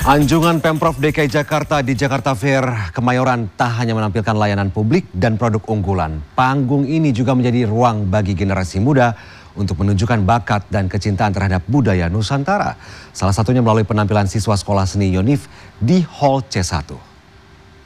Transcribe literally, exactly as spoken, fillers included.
Anjungan Pemprov D K I Jakarta di Jakarta Fair Kemayoran tak hanya menampilkan layanan publik dan produk unggulan. Panggung ini juga menjadi ruang bagi generasi muda untuk menunjukkan bakat dan kecintaan terhadap budaya Nusantara. Salah satunya melalui penampilan siswa sekolah seni Yonif di Hall C satu.